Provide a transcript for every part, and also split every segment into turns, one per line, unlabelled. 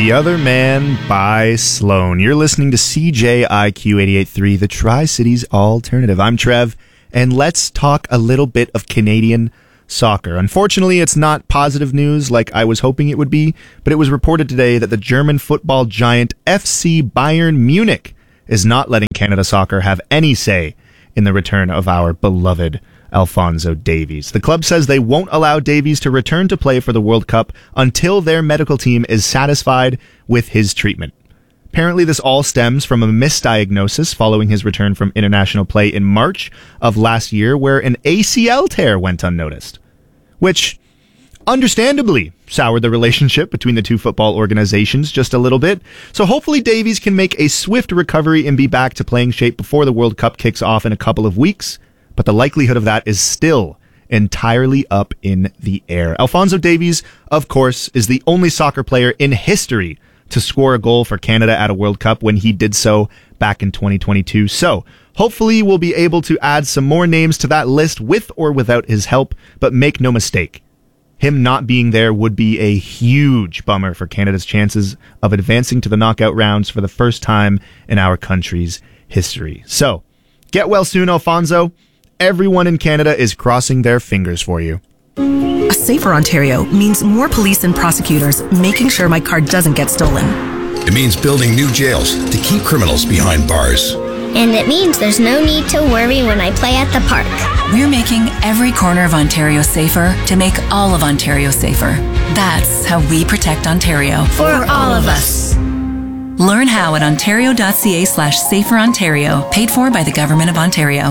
The Other Man by Sloan. You're listening to CJIQ 88.3, the Tri-Cities Alternative. I'm Trev, and let's talk a little bit of Canadian soccer. Unfortunately, it's not positive news like I was hoping it would be, but it was reported today that the German football giant FC Bayern Munich is not letting Canada Soccer have any say in the return of our beloved Alphonso Davies. The club says they won't allow Davies to return to play for the World Cup until their medical team is satisfied with his treatment. Apparently, this all stems from a misdiagnosis following his return from international play in March of last year, where an ACL tear went unnoticed, which understandably soured the relationship between the two football organizations just a little bit. So hopefully Davies can make a swift recovery and be back to playing shape before the World Cup kicks off in a couple of weeks. But the likelihood of that is still entirely up in the air. Alphonso Davies, of course, is the only soccer player in history to score a goal for Canada at a World Cup when he did so back in 2022. So hopefully we'll be able to add some more names to that list with or without his help. But make no mistake, him not being there would be a huge bummer for Canada's chances of advancing to the knockout rounds for the first time in our country's history. So get well soon, Alphonso. Everyone in Canada is crossing their fingers for you.
A safer Ontario means more police and prosecutors making sure my car doesn't get stolen.
It means building new jails to keep criminals behind bars.
And it means there's no need to worry when I play at the park.
We're making every corner of Ontario safer to make all of Ontario safer. That's how we protect Ontario.
For all of us.
Learn how at ontario.ca/saferontario, paid for by the Government of Ontario.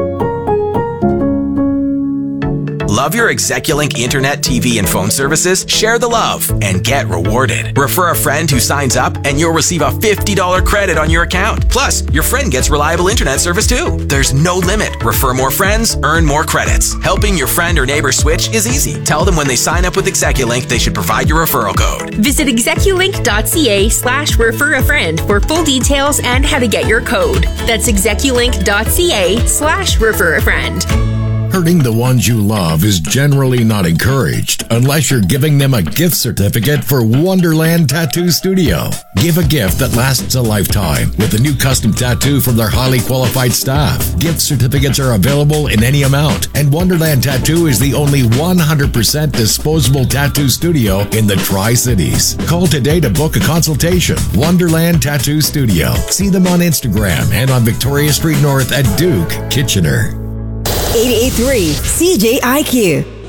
Love your Execulink internet, TV, and phone services? Share the love and get rewarded. Refer a friend who signs up and you'll receive a $50 credit on your account. Plus, your friend gets reliable internet service too. There's no limit. Refer more friends, earn more credits. Helping your friend or neighbor switch is easy. Tell them when they sign up with Execulink, they should provide your referral code.
Visit execulink.ca/refer-a-friend for full details and how to get your code. That's execulink.ca/refer-a-friend.
Hurting the ones you love is generally not encouraged unless you're giving them a gift certificate for Wonderland Tattoo Studio. Give a gift that lasts a lifetime with a new custom tattoo from their highly qualified staff. Gift certificates are available in any amount, and Wonderland Tattoo is the only 100% disposable tattoo studio in the Tri-Cities. Call today to book a consultation. Wonderland Tattoo Studio. See them on Instagram and on Victoria Street North at Duke, Kitchener.
88.3 CJIQ.